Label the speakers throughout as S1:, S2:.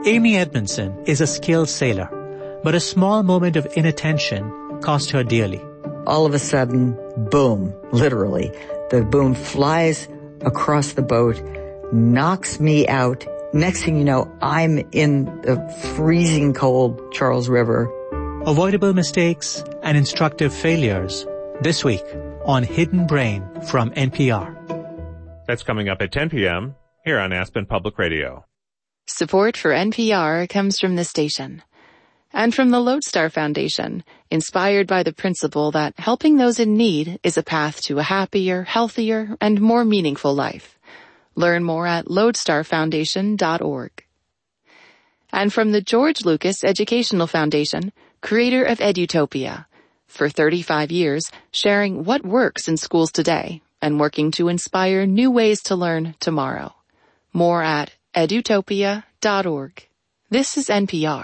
S1: Amy Edmondson is a skilled sailor, but a small moment of inattention cost her dearly.
S2: All of a sudden, boom, literally, the boom flies across the boat, knocks me out. Next thing you know, I'm in the freezing cold Charles River.
S1: Avoidable mistakes and instructive failures. This week on Hidden Brain from NPR.
S3: That's coming up at 10 p.m. here on Aspen Public Radio.
S4: Support for NPR comes from the station and from the Lodestar Foundation, inspired by the principle that helping those in need is a path to a happier, healthier, and more meaningful life. Learn more at lodestarfoundation.org. And from the George Lucas Educational Foundation, creator of Edutopia, for 35 years, sharing what works in schools today and working to inspire new ways to learn tomorrow. More at edutopia.org. This is NPR.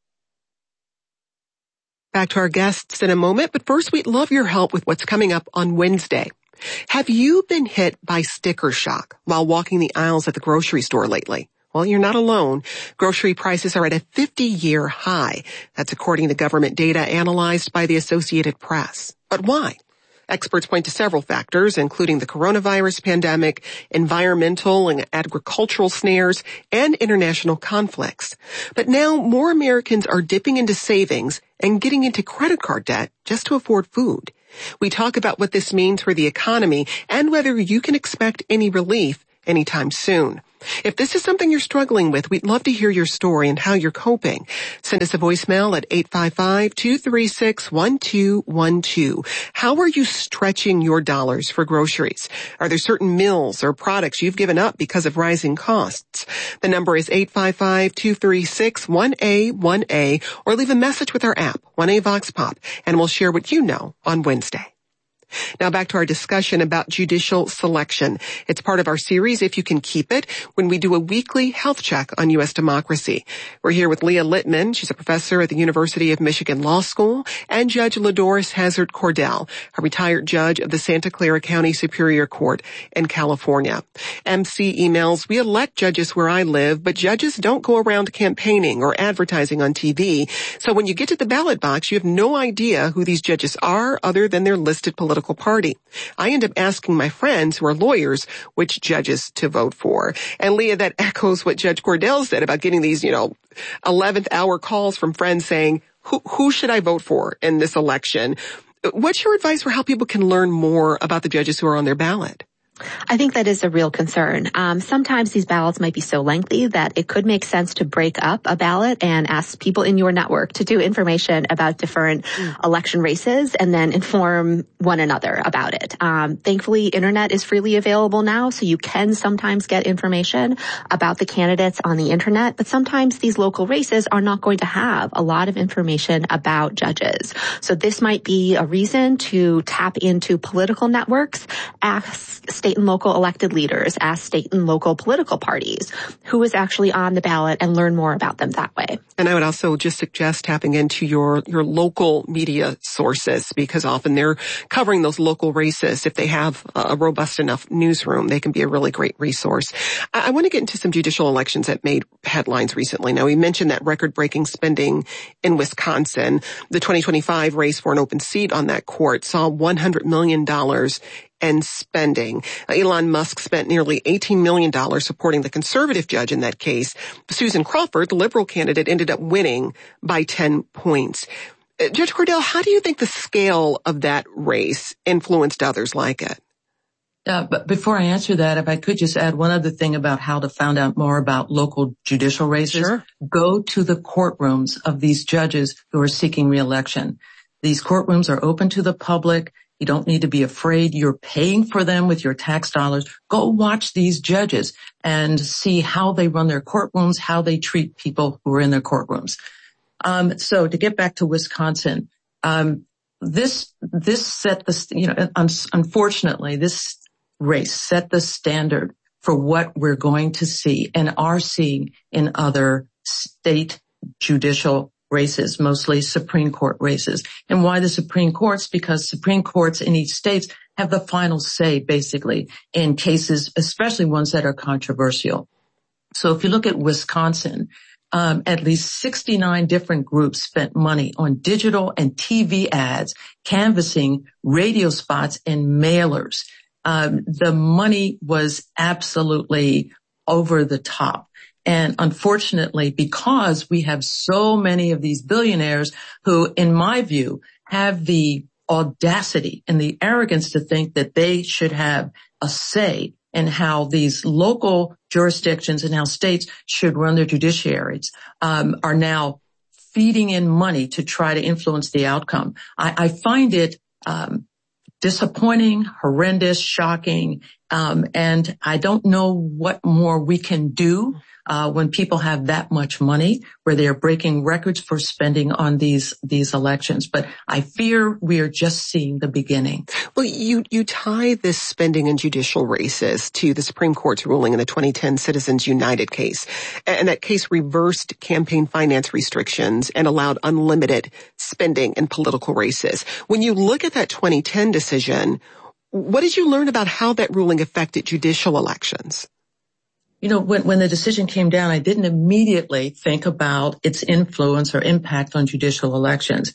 S5: Back to our guests in a moment, but first we'd love your help with what's coming up on Wednesday. Have you been hit by sticker shock while walking the aisles at the grocery store lately? Well, you're not alone. Grocery prices are at a 50-year high. That's according to government data analyzed by the Associated Press. But why? Experts point to several factors, including the coronavirus pandemic, environmental and agricultural snares, and international conflicts. But now more Americans are dipping into savings and getting into credit card debt just to afford food. We talk about what this means for the economy and whether you can expect any relief anytime soon. If this is something you're struggling with, we'd love to hear your story and how you're coping. Send us a voicemail at 855-236-1212. How are you stretching your dollars for groceries? Are there certain meals or products you've given up because of rising costs? The number is 855-236-1A1A, or leave a message with our app, 1A Vox Pop, and we'll share what you know on Wednesday. Now back to our discussion about judicial selection. It's part of our series, If You Can Keep It, when we do a weekly health check on U.S. democracy. We're here with Leah Littman. She's a professor at the University of Michigan Law School, and Judge LaDoris Hazard Cordell, a retired judge of the Santa Clara County Superior Court in California. MC emails, we elect judges where I live, but judges don't go around campaigning or advertising on TV. So when you get to the ballot box, you have no idea who these judges are other than their listed political party. I end up asking my friends who are lawyers which judges to vote for. And Leah, that echoes what Judge Cordell said about getting these, 11th hour calls from friends saying, who should I vote for in this election? What's your advice for how people can learn more about the judges who are on their ballot?
S6: I think that is a real concern. Sometimes these ballots might be so lengthy that it could make sense to break up a ballot and ask people in your network to do information about different election races and then inform one another about it. Thankfully, internet is freely available now, so you can sometimes get information about the candidates on the internet, but sometimes these local races are not going to have a lot of information about judges. So this might be a reason to tap into political networks, ask state and local elected leaders, ask state and local political parties who is actually on the ballot and learn more about them that way.
S5: And I would also just suggest tapping into your local media sources, because often they're covering those local races. If they have a robust enough newsroom, they can be a really great resource. I want to get into some judicial elections that made headlines recently. Now, we mentioned that record-breaking spending in Wisconsin. The 2025 race for an open seat on that court saw $100 million and spending. Elon Musk spent nearly $18 million supporting the conservative judge in that case. Susan Crawford, the liberal candidate, ended up winning by 10 points. Judge Cordell, how do you think the scale of that race influenced others like it?
S7: But before I answer that, if I could just add one other thing about how to find out more about local judicial races.
S5: Sure.
S7: Go to the courtrooms of these judges who are seeking re-election. These courtrooms are open to the public. You don't need to be afraid. You're paying for them with your tax dollars. Go watch these judges and see how they run their courtrooms, how they treat people who are in their courtrooms. So to get back to Wisconsin, this set the, unfortunately, this race set the standard for what we're going to see and are seeing in other state judicial races, mostly Supreme Court races. And why the Supreme Courts? Because Supreme Courts in each state have the final say, basically, in cases, especially ones that are controversial. So if you look at Wisconsin, At least 69 different groups spent money on digital and TV ads, canvassing, radio spots, and mailers. The money was absolutely over the top. And unfortunately, because we have so many of these billionaires who, in my view, have the audacity and the arrogance to think that they should have a say in how these local jurisdictions and how states should run their judiciaries, are now feeding in money to try to influence the outcome. I find it disappointing, horrendous, shocking, and I don't know what more we can do when people have that much money, where they are breaking records for spending on these elections. But I fear we are just seeing the beginning.
S5: Well, you tie this spending in judicial races to the Supreme Court's ruling in the 2010 Citizens United case. And that case reversed campaign finance restrictions and allowed unlimited spending in political races. When you look at that 2010 decision, what did you learn about how that ruling affected judicial elections?
S7: You know, when the decision came down, I didn't immediately think about its influence or impact on judicial elections.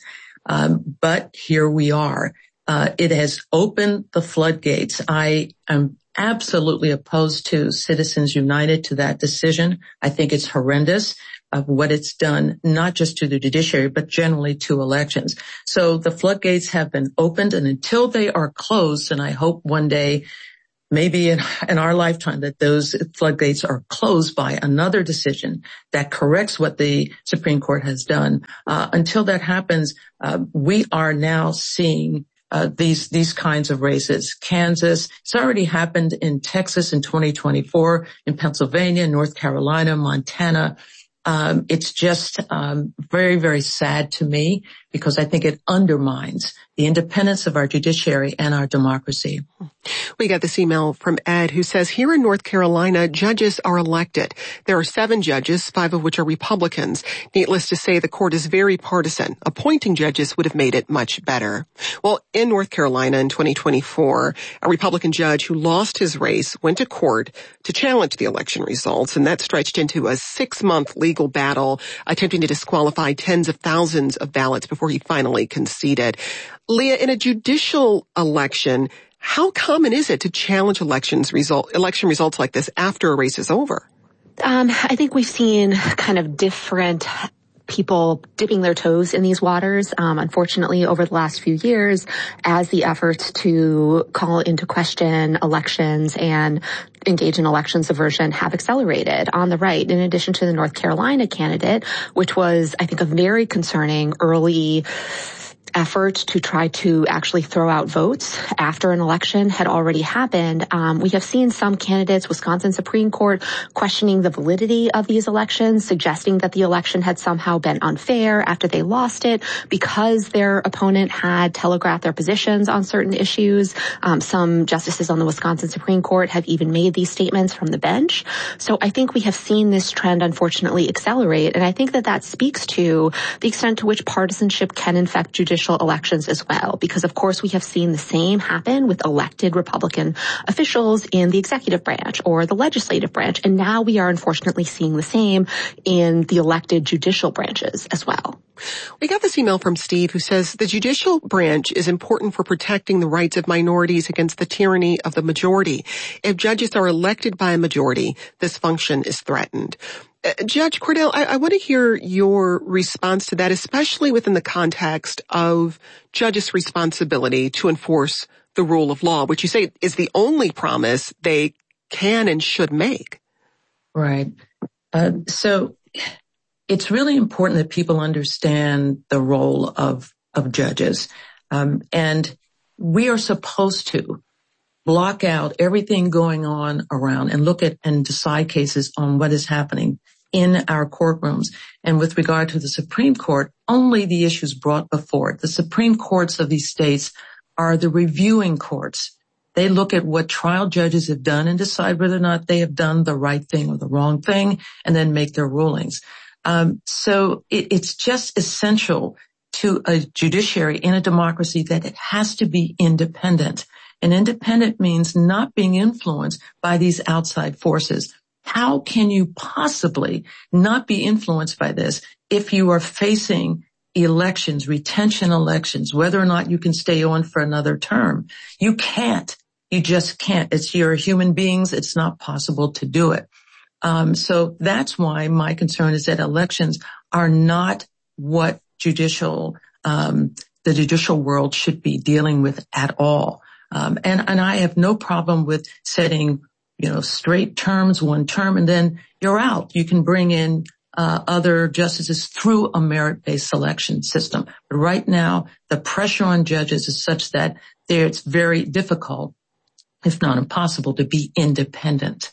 S7: But here we are. It has opened the floodgates. I am absolutely opposed to Citizens United, to that decision. I think it's horrendous of what it's done, not just to the judiciary, but generally to elections. So the floodgates have been opened, and until they are closed, and I hope one day, maybe in our lifetime, that those floodgates are closed by another decision that corrects what the Supreme Court has done. Until that happens, we are now seeing these kinds of races. Kansas, it's already happened in Texas in 2024, in Pennsylvania, North Carolina, Montana. It's just very, very sad to me, because I think it undermines the independence of our judiciary and our democracy.
S5: We got this email from Ed, who says, here in North Carolina, judges are elected. There are 7 judges, 5 of which are Republicans. Needless to say, the court is very partisan. Appointing judges would have made it much better. Well, in North Carolina in 2024, a Republican judge who lost his race went to court to challenge the election results, and that stretched into a 6-month legal battle, attempting to disqualify tens of thousands of ballots before he finally conceded. Leah, in a judicial election, how common is it to challenge election results like this after a race is over?
S6: I think we've seen kind of different people dipping their toes in these waters. Unfortunately, over the last few years, as the efforts to call into question elections and engage in election subversion have accelerated on the right, in addition to the North Carolina candidate, which was, I think, a very concerning early effort to try to actually throw out votes after an election had already happened. We have seen some candidates, Wisconsin Supreme Court, questioning the validity of these elections, suggesting that the election had somehow been unfair after they lost it because their opponent had telegraphed their positions on certain issues. Some justices on the Wisconsin Supreme Court have even made these statements from the bench. So I think we have seen this trend, unfortunately, accelerate. And I think that speaks to the extent to which partisanship can infect judicial elections as well, because of course we have seen the same happen with elected Republican officials in the executive branch or the legislative branch, and now we are unfortunately seeing the same in the elected judicial branches as well.
S5: We got this email from Steve, who says the judicial branch is important for protecting the rights of minorities against the tyranny of the majority. If judges are elected by a majority, this function is threatened. Judge Cordell, I want to hear your response to that, especially within the context of judges' responsibility to enforce the rule of law, which you say is the only promise they can and should make.
S7: Right. So it's really important that people understand the role of judges. And we are supposed to block out everything going on around and look at and decide cases on what is happening in our courtrooms. And with regard to the Supreme Court, only the issues brought before it. The Supreme Courts of these states are the reviewing courts. They look at what trial judges have done and decide whether or not they have done the right thing or the wrong thing, and then make their rulings. So it's just essential to a judiciary in a democracy that it has to be independent. And independent means not being influenced by these outside forces. How can you possibly not be influenced by this if you are facing elections, retention elections, whether or not you can stay on for another term? You can't. You just can't. You're human beings. It's not possible to do it. So that's why my concern is that elections are not what the judicial world should be dealing with at all. And I have no problem with setting, straight terms, one term, and then you're out. You can bring in other justices through a merit-based selection system. But right now, the pressure on judges is such that it's very difficult, if not impossible, to be independent.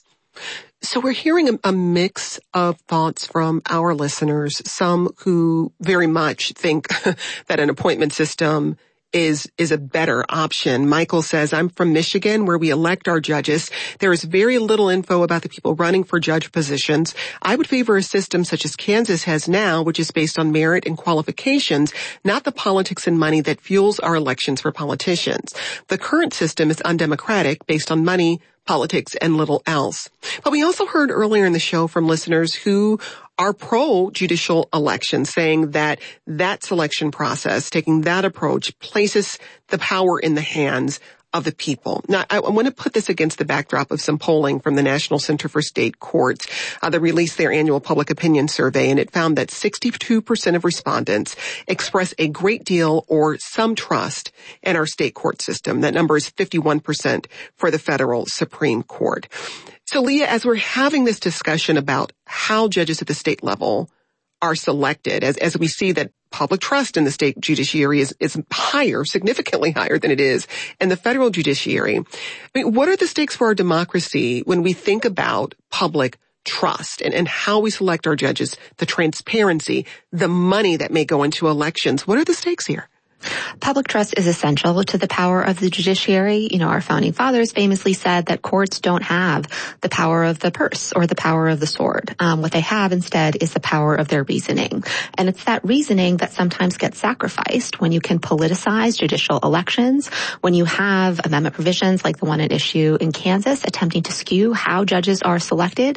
S5: So we're hearing a mix of thoughts from our listeners, some who very much think that an appointment system is a better option. Michael says, I'm from Michigan, where we elect our judges. There is very little info about the people running for judge positions. I would favor a system such as Kansas has now, which is based on merit and qualifications, not the politics and money that fuels our elections for politicians. The current system is undemocratic, based on money, politics, and little else. But we also heard earlier in the show from listeners who are pro-judicial elections, saying that selection process, taking that approach, places the power in the hands of the people. Now, I want to put this against the backdrop of some polling from the National Center for State Courts. They released their annual public opinion survey, and it found that 62% of respondents express a great deal or some trust in our state court system. That number is 51% for the federal Supreme Court. So, Leah, as we're having this discussion about how judges at the state level are selected, as we see that public trust in the state judiciary is higher, significantly higher than it is in the federal judiciary. I mean, what are the stakes for our democracy when we think about public trust and how we select our judges, the transparency, the money that may go into elections? What are the stakes here?
S6: Public trust is essential to the power of the judiciary. Our founding fathers famously said that courts don't have the power of the purse or the power of the sword. What they have instead is the power of their reasoning. And it's that reasoning that sometimes gets sacrificed when you can politicize judicial elections, when you have amendment provisions like the one at issue in Kansas attempting to skew how judges are selected,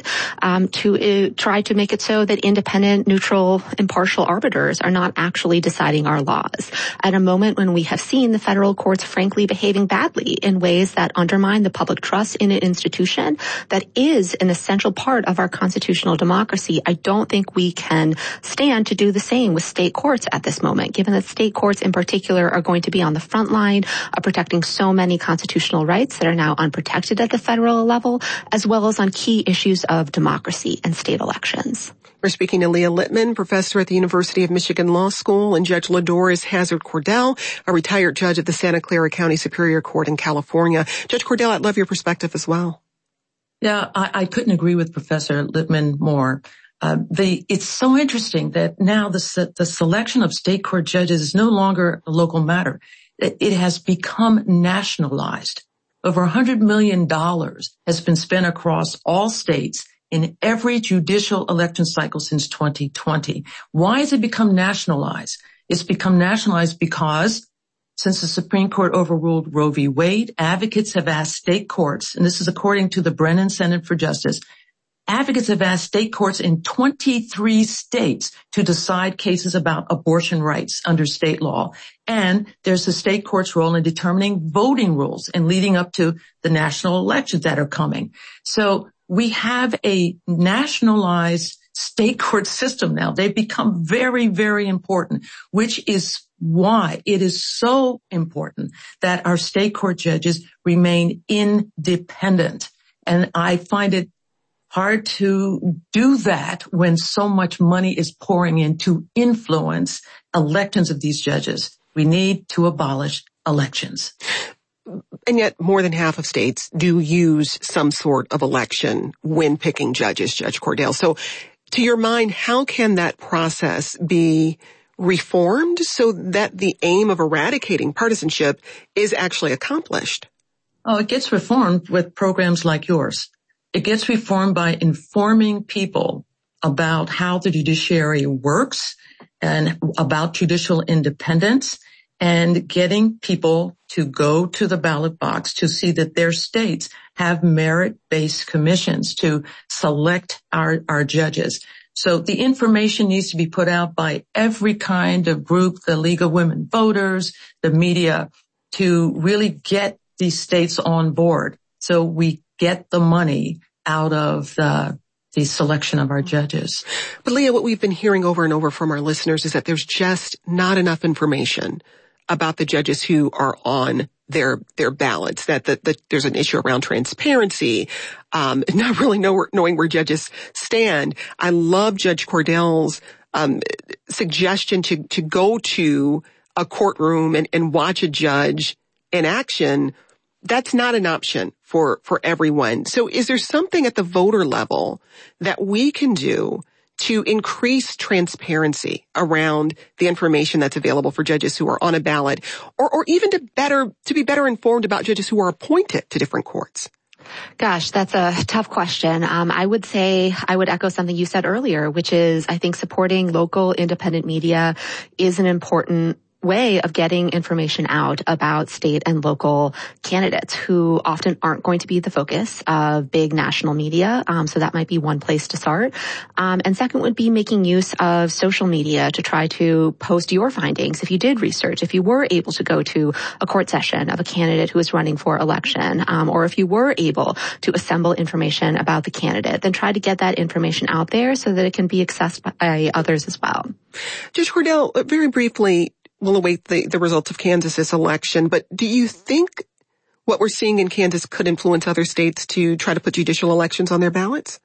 S6: to try to make it so that independent, neutral, impartial arbiters are not actually deciding our laws. At a moment when we have seen the federal courts frankly behaving badly in ways that undermine the public trust in an institution that is an essential part of our constitutional democracy, I don't think we can stand to do the same with state courts at this moment, given that state courts in particular are going to be on the front line of protecting so many constitutional rights that are now unprotected at the federal level, as well as on key issues of democracy and state elections.
S5: We're speaking to Leah Littman, professor at the University of Michigan Law School, and Judge LaDoris Hazard Cordell, a retired judge of the Santa Clara County Superior Court in California. Judge Cordell, I'd love your perspective as well.
S7: Yeah, I couldn't agree with Professor Littman more. It's so interesting that now the selection of state court judges is no longer a local matter. It has become nationalized. Over $100 million has been spent across all states in every judicial election cycle since 2020. Why has it become nationalized? It's become nationalized because since the Supreme Court overruled Roe v. Wade, advocates have asked state courts, and this is according to the Brennan Center for Justice, advocates have asked state courts in 23 states to decide cases about abortion rights under state law. And there's the state court's role in determining voting rules and leading up to the national elections that are coming. So we have a nationalized state court system now. They've become very, very important, which is why it is so important that our state court judges remain independent. And I find it hard to do that when so much money is pouring in to influence elections of these judges. We need to abolish elections.
S5: And yet more than half of states do use some sort of election when picking judges, Judge Cordell. So to your mind, how can that process be reformed so that the aim of eradicating partisanship is actually accomplished?
S7: Oh, it gets reformed with programs like yours. It gets reformed by informing people about how the judiciary works and about judicial independence, and getting people to go to the ballot box to see that their states have merit-based commissions to select our judges. So the information needs to be put out by every kind of group, the League of Women Voters, the media, to really get these states on board so we get the money out of the selection of our judges.
S5: But Leah, what we've been hearing over and over from our listeners is that there's just not enough information about the judges who are on their ballots, that there's an issue around transparency, not really knowing where judges stand. I love Judge Cordell's suggestion to go to a courtroom and watch a judge in action. That's not an option for everyone. So is there something at the voter level that we can do to increase transparency around the information that's available for judges who are on a ballot, or even to be better informed about judges who are appointed to different courts?
S6: Gosh, that's a tough question. I would say I would echo something you said earlier, which is I think supporting local independent media is an important way of getting information out about state and local candidates who often aren't going to be the focus of big national media. So that might be one place to start. And second would be making use of social media to try to post your findings. If you did research, if you were able to go to a court session of a candidate who is running for election, or if you were able to assemble information about the candidate, then try to get that information out there so that it can be accessed by others as well.
S5: Judge Cordell, very briefly, we'll await the results of Kansas's election, but do you think what we're seeing in Kansas could influence other states to try to put judicial elections on their ballots?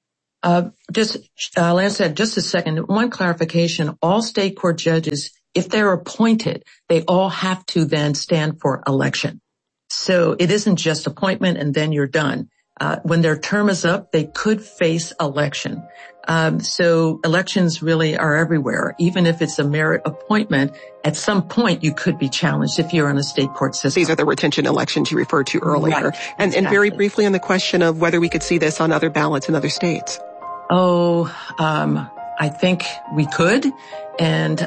S7: Lance said, just a second, one clarification. All state court judges, if they're appointed, they all have to then stand for election. So it isn't just appointment and then you're done. When their term is up, they could face election. So elections really are everywhere. Even if it's a merit appointment, at some point you could be challenged if you're in a state court system.
S5: These are the retention elections you referred to earlier. Right, and very briefly on the question of whether we could see this on other ballots in other states.
S7: I think we could. And,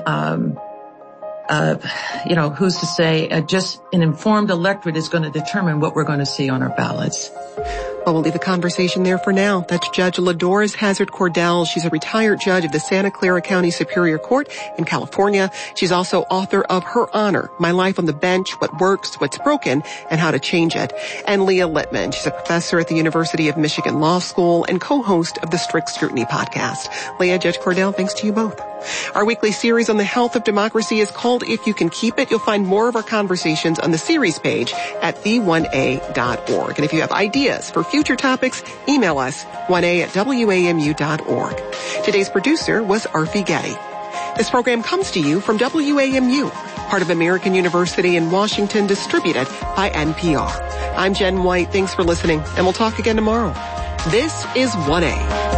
S7: who's to say, just an informed electorate is going to determine what we're going to see on our ballots.
S5: Well, we'll leave the conversation there for now. That's Judge LaDoris Hazard Cordell. She's a retired judge of the Santa Clara County Superior Court in California. She's also author of Her Honor, My Life on the Bench, What Works, What's Broken, and How to Change It. And Leah Littman. She's a professor at the University of Michigan Law School and co-host of the Strict Scrutiny podcast. Leah, Judge Cordell, thanks to you both. Our weekly series on the health of democracy is called If You Can Keep It. You'll find more of our conversations on the series page at the1a.org. And if you have ideas for future topics, email us 1a@wamu.org. Today's producer was Arfi Getty. This program comes to you from WAMU, part of American University in Washington, distributed by NPR. I'm Jen White. Thanks for listening, and we'll talk again tomorrow. This is 1A.